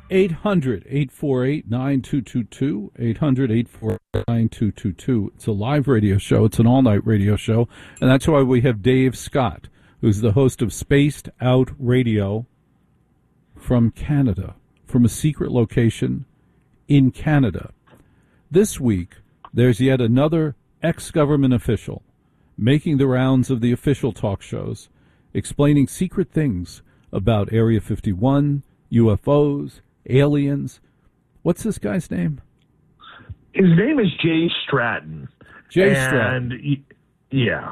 800-848-9222, 800-848-9222. It's a live radio show. It's an all-night radio show, and that's why we have Dave Scott, who's the host of Spaced Out Radio from Canada, from a secret location in Canada. This week, there's yet another ex-government official making the rounds of the official talk shows, explaining secret things about Area 51, UFOs, aliens. What's this guy's name? His name is Jay Stratton. Stratton. Yeah.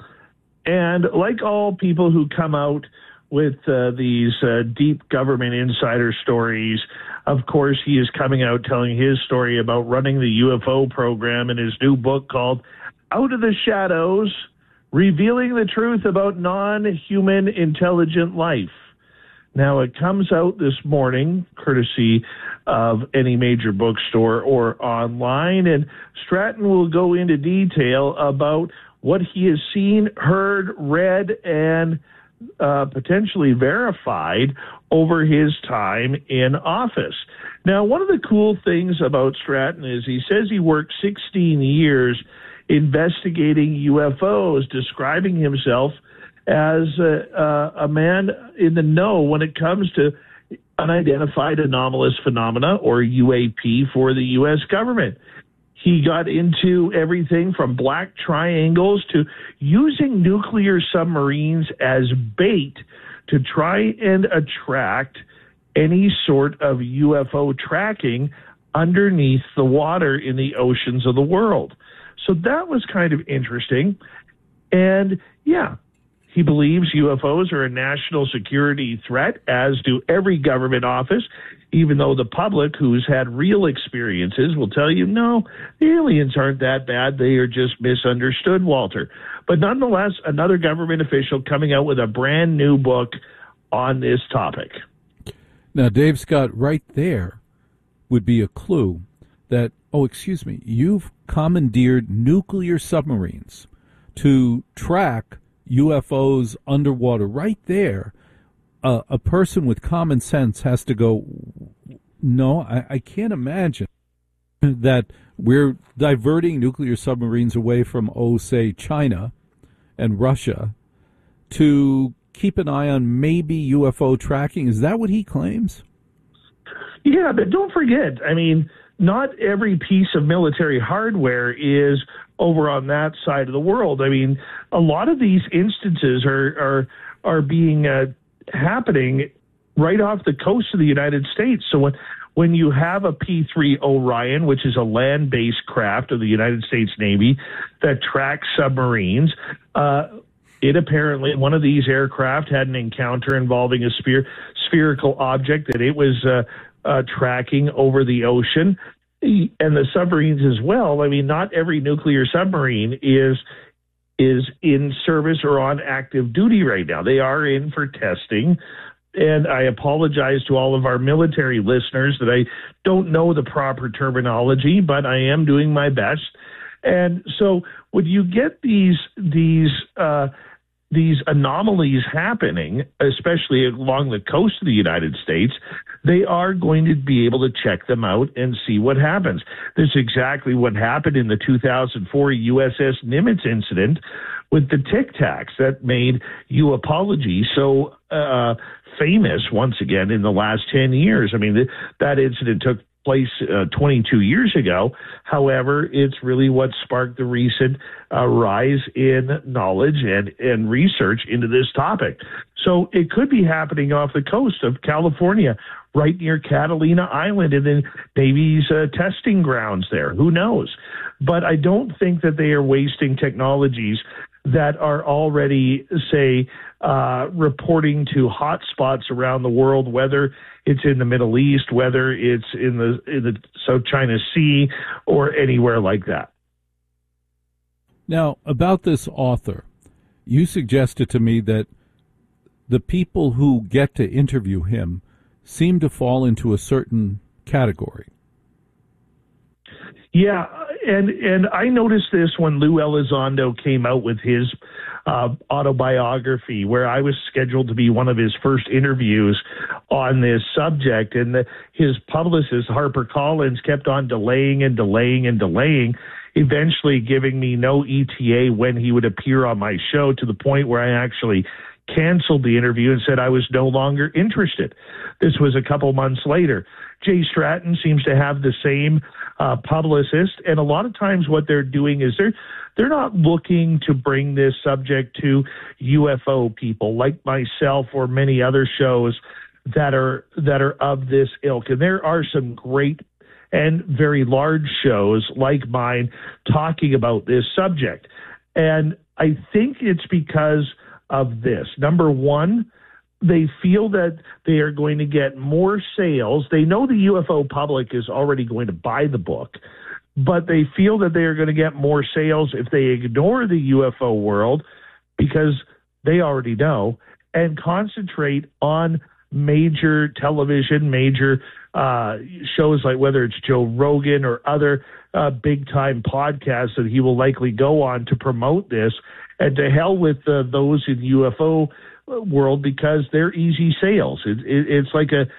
And like all people who come out with these deep government insider stories, of course, he is coming out telling his story about running the UFO program in his new book called Out of the Shadows, Revealing the Truth About Non-Human Intelligent Life. Now, it comes out this morning, courtesy of any major bookstore or online, and Stratton will go into detail about what he has seen, heard, read, and potentially verified over his time in office. Now, one of the cool things about Stratton is he says he worked 16 years investigating UFOs, describing himself as a man in the know when it comes to unidentified anomalous phenomena, or UAP, for the U.S. government. He got into everything from black triangles to using nuclear submarines as bait to try and attract any sort of UFO tracking underneath the water in the oceans of the world. So that was kind of interesting. And yeah, he believes UFOs are a national security threat, as do every government office, even though the public who's had real experiences will tell you, no, the aliens aren't that bad. They are just misunderstood, Walter. But nonetheless, another government official coming out with a brand new book on this topic. Now, Dave Scott, right there would be a clue that, you've commandeered nuclear submarines to track UFOs underwater. Right there, a person with common sense has to go, no, I can't imagine that we're diverting nuclear submarines away from, say, China and Russia to keep an eye on maybe UFO tracking. Is that what he claims? Yeah, but don't forget, not every piece of military hardware is over on that side of the world. A lot of these instances are being happening right off the coast of the United States. So when you have a P-3 Orion, which is a land-based craft of the United States Navy that tracks submarines, it apparently, one of these aircraft had an encounter involving a spherical object that it was tracking over the ocean, and the submarines as well. Not every nuclear submarine is in service or on active duty right now. They are in for testing. And I apologize to all of our military listeners that I don't know the proper terminology, but I am doing my best. And so when you get these anomalies happening, especially along the coast of the United States, they are going to be able to check them out and see what happens. This is exactly what happened in the 2004 USS Nimitz incident with the Tic Tacs that made UApology so famous once again in the last 10 years. That incident took place 22 years ago. However, it's really what sparked the recent rise in knowledge and research into this topic. So it could be happening off the coast of California, right near Catalina Island, and then Navy's testing grounds there. Who knows? But I don't think that they are wasting technologies that are already, say, reporting to hot spots around the world, whether it's in the Middle East, whether it's in the South China Sea, or anywhere like that. Now, about this author, you suggested to me that the people who get to interview him seem to fall into a certain category. Yeah, And I noticed this when Lou Elizondo came out with his autobiography, where I was scheduled to be one of his first interviews on this subject. And his publicist, HarperCollins, kept on delaying, eventually giving me no ETA when he would appear on my show, to the point where I actually canceled the interview and said I was no longer interested. This was a couple months later. Jay Stratton seems to have the same publicist, and a lot of times what they're doing is they're not looking to bring this subject to UFO people like myself or many other shows that are of this ilk. And there are some great and very large shows like mine talking about this subject. And I think it's because of this. Number one, they feel that they are going to get more sales. They know the UFO public is already going to buy the book, but they feel that they are going to get more sales if they ignore the UFO world, because they already know, and concentrate on major television, major shows, like whether it's Joe Rogan or other big-time podcasts that he will likely go on to promote this. And to hell with those in the UFO world, because they're easy sales. It's like a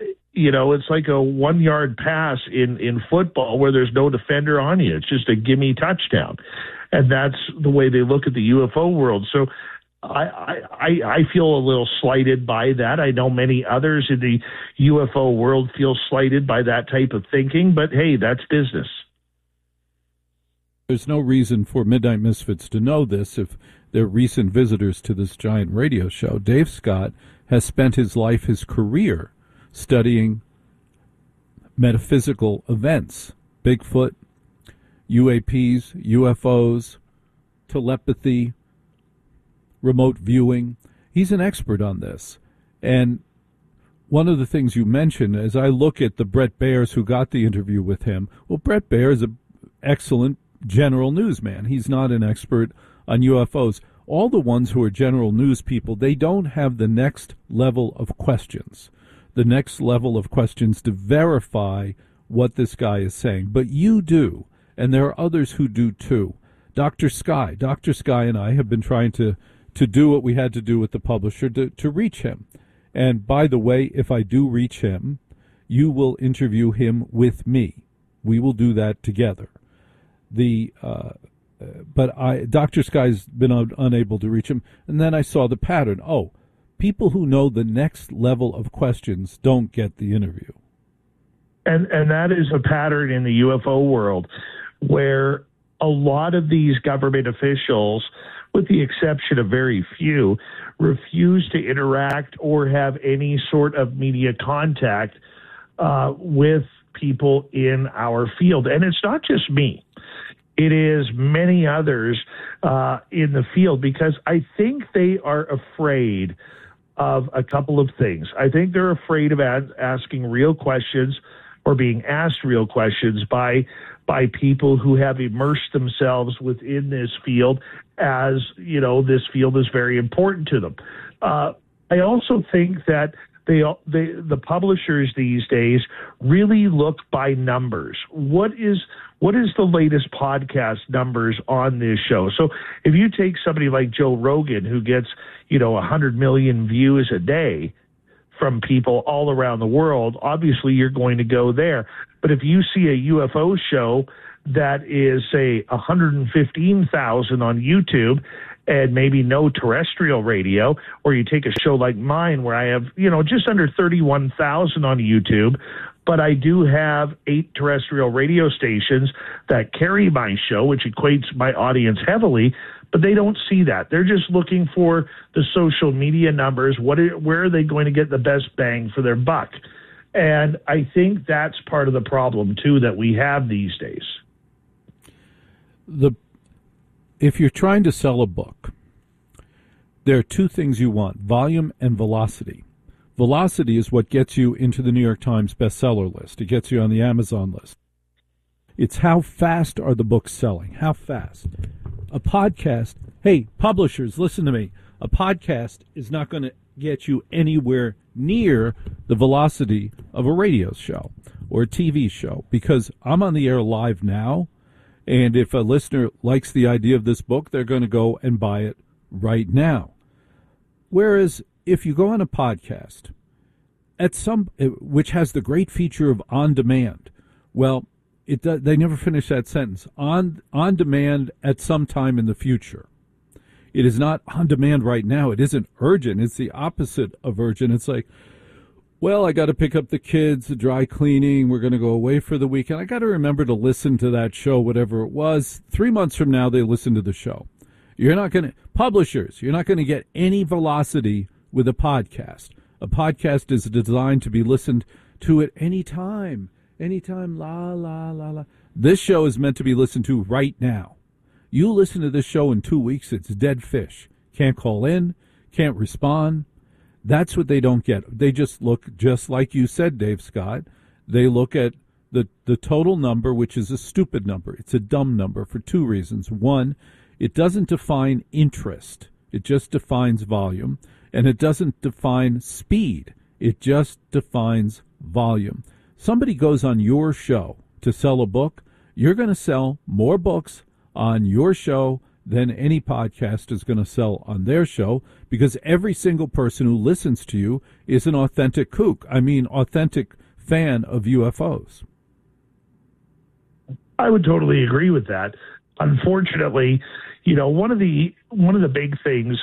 1 yard pass in football where there's no defender on you. It's just a gimme touchdown. And that's the way they look at the UFO world. So I feel a little slighted by that. I know many others in the UFO world feel slighted by that type of thinking, but hey, that's business. There's no reason for Midnight Misfits to know this if they're recent visitors to this giant radio show. Dave Scott has spent his life, his career, studying metaphysical events, Bigfoot, UAPs, UFOs, telepathy, remote viewing. He's an expert on this. And one of the things you mentioned, as I look at the Brett Bears who got the interview with him, well, Brett Bear is an excellent general newsman. He's not an expert on UFOs. All the ones who are general news people, they don't have the next level of questions, the next level of questions to verify what this guy is saying. But you do, and there are others who do too. Dr. Sky and I have been trying to do what we had to do with the publisher to reach him. And by the way, if I do reach him, you will interview him with me. We will do that together. Dr. Sky's been unable to reach him, and then I saw the pattern. Oh, people who know the next level of questions don't get the interview. And that is a pattern in the UFO world, where a lot of these government officials, with the exception of very few, refuse to interact or have any sort of media contact with people in our field. And it's not just me. It is many others in the field, because I think they are afraid of a couple of things. I think they're afraid of asking real questions or being asked real questions by people who have immersed themselves within this field, as, you know, this field is very important to them. I also think that the publishers these days really look by numbers. What is the latest podcast numbers on this show? So if you take somebody like Joe Rogan, who gets 100 million views a day from people all around the world, obviously you're going to go there. But if you see a UFO show that is, say, 115,000 on YouTube and maybe no terrestrial radio, or you take a show like mine where I have, just under 31,000 on YouTube, but I do have 8 terrestrial radio stations that carry my show, which equates my audience heavily, but they don't see that. They're just looking for the social media numbers. Where are they going to get the best bang for their buck? And I think that's part of the problem, too, that we have these days. If you're trying to sell a book, there are 2 things you want: volume and velocity. Velocity is what gets you into the New York Times bestseller list. It gets you on the Amazon list. It's how fast are the books selling? How fast? A podcast, hey, publishers, listen to me. A podcast is not going to get you anywhere near the velocity of a radio show or a TV show, because I'm on the air live now, And if a listener likes the idea of this book, they're going to go and buy it right now. Whereas if you go on a podcast, which has the great feature of on demand, well, they never finish that sentence. On demand at some time in the future. It is not on demand right now. It isn't urgent. It's the opposite of urgent. It's like, well, I got to pick up the kids, the dry cleaning. We're going to go away for the weekend. I got to remember to listen to that show, whatever it was. 3 months from now, they listen to the show. Publishers, you're not going to get any velocity with a podcast. A podcast is designed to be listened to at any time. Anytime, la, la, la, la. This show is meant to be listened to right now. You listen to this show in 2 weeks, it's dead fish. Can't call in, can't respond. That's what they don't get. They just look, just like you said, Dave Scott, they look at the total number, which is a stupid number. It's a dumb number for two reasons. One, it doesn't define interest. It just defines volume. And it doesn't define speed. It just defines volume. Somebody goes on your show to sell a book, you're going to sell more books on your show than any podcast is going to sell on their show, because every single person who listens to you is an authentic kook. I mean, authentic fan of UFOs. I would totally agree with that. Unfortunately, one of the big things,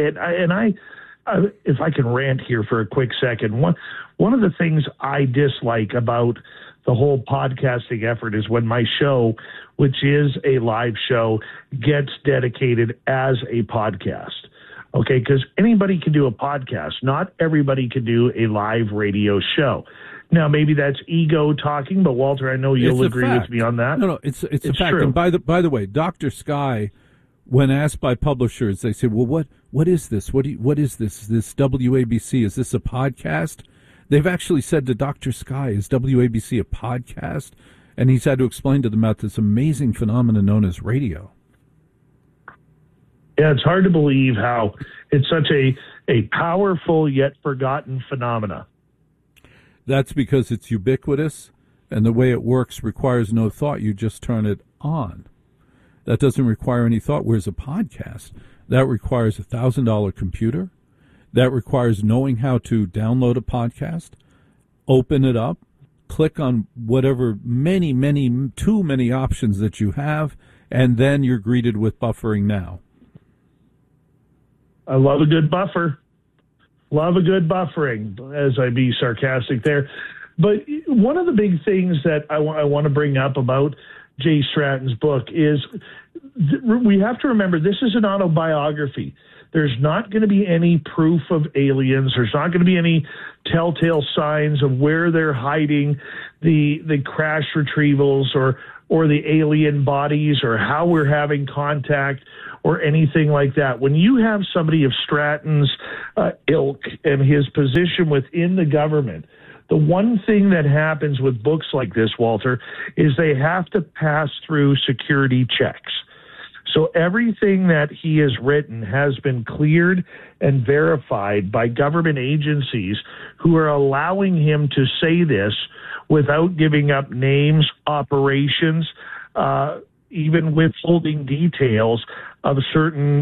if I can rant here for a quick second, one of the things I dislike about the whole podcasting effort is when my show, which is a live show, gets dedicated as a podcast. Okay, because anybody can do a podcast. Not everybody can do a live radio show. Now, maybe that's ego talking, but Walter, I know you'll agree with me on that. No, it's a fact. True. And by the way, Dr. Sky, when asked by publishers, they say, "Well, what is this? What is this? This WABC? Is this a podcast?" They've actually said to Dr. Sky, "Is WABC a podcast?" And he's had to explain to them about this amazing phenomenon known as radio. Yeah, it's hard to believe how it's such a powerful yet forgotten phenomena. That's because it's ubiquitous, and the way it works requires no thought. You just turn it on. That doesn't require any thought, whereas a podcast, that requires a $1,000 computer. That requires knowing how to download a podcast, open it up, click on whatever too many options that you have, and then you're greeted with buffering now. I love a good buffer. Love a good buffering, as I be sarcastic there. But one of the big things that I want to bring up about Jay Stratton's book is we have to remember this is an autobiography. There's not going to be any proof of aliens. There's not going to be any telltale signs of where they're hiding the crash retrievals or the alien bodies or how we're having contact or anything like that. When you have somebody of Stratton's ilk and his position within the government, the one thing that happens with books like this, Walter, is they have to pass through security checks. So everything that he has written has been cleared and verified by government agencies who are allowing him to say this without giving up names, operations, even withholding details of certain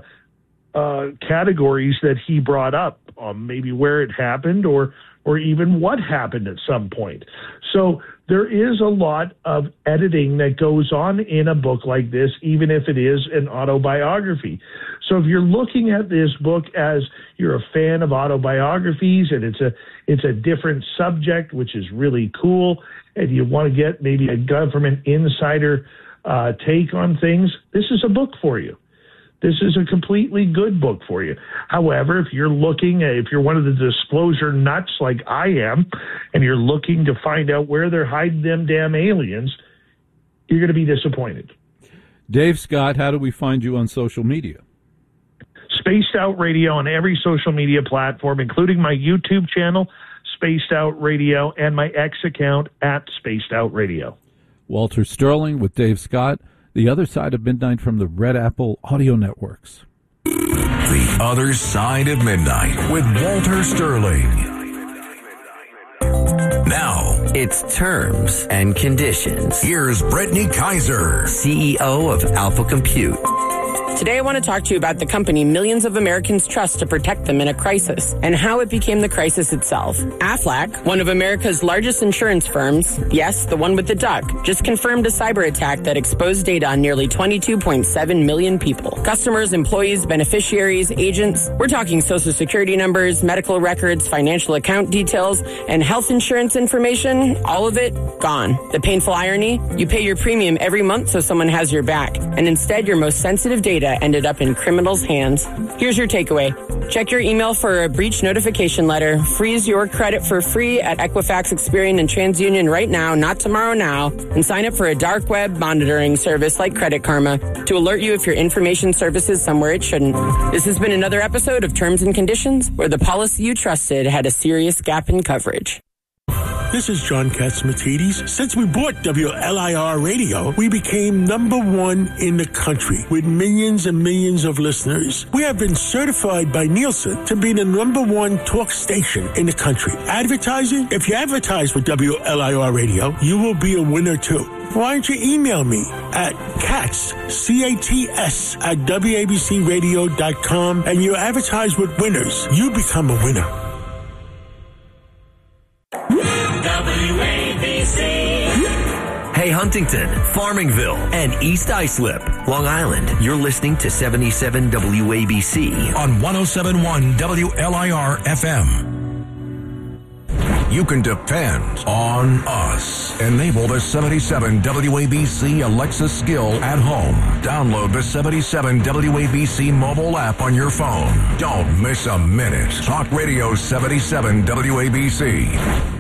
categories that he brought up, maybe where it happened or even what happened at some point. So there is a lot of editing that goes on in a book like this, even if it is an autobiography. So if you're looking at this book as you're a fan of autobiographies and it's a different subject, which is really cool, and you want to get maybe a government insider take on things, this is a book for you. This is a completely good book for you. However, if you're one of the disclosure nuts like I am, and you're looking to find out where they're hiding them damn aliens, you're going to be disappointed. Dave Scott, how do we find you on social media? Spaced Out Radio on every social media platform, including my YouTube channel, Spaced Out Radio, and my X account at Spaced Out Radio. Walter Sterling with Dave Scott. The Other Side of Midnight from the Red Apple Audio Networks. The Other Side of Midnight with Walter Sterling. Now, It's terms and conditions. Here's Brittany Kaiser, CEO of Alpha Compute. Today I want to talk to you about the company millions of Americans trust to protect them in a crisis and how it became the crisis itself. Aflac, one of America's largest insurance firms, yes, the one with the duck, just confirmed a cyber attack that exposed data on nearly 22.7 million people. Customers, employees, beneficiaries, agents. We're talking social security numbers, medical records, financial account details, and health insurance information. All of it gone. The painful irony? You pay your premium every month so someone has your back, and instead your most sensitive data ended up in criminals' hands. Here's your takeaway. Check your email for a breach notification letter. Freeze your credit for free at Equifax, Experian, and TransUnion right now, not tomorrow now, and sign up for a dark web monitoring service like Credit Karma to alert you if your information surfaces somewhere it shouldn't. This has been another episode of Terms and Conditions, where the policy you trusted had a serious gap in coverage. This is John Katsimatidis. Since we bought WLIR Radio, we became number one in the country with millions and millions of listeners. We have been certified by Nielsen to be the number one talk station in the country. Advertising? If you advertise with WLIR Radio, you will be a winner too. Why don't you email me at Katz, C-A-T-S, at WABCRadio.com, and you advertise with winners. You become a winner. WABC. Hey, Huntington, Farmingville, and East Islip, Long Island. You're listening to 77 WABC on 107.1 WLIR FM. You can depend on us. Enable the 77 WABC Alexa skill at home. Download the 77 WABC mobile app on your phone. Don't miss a minute. Talk Radio 77 WABC.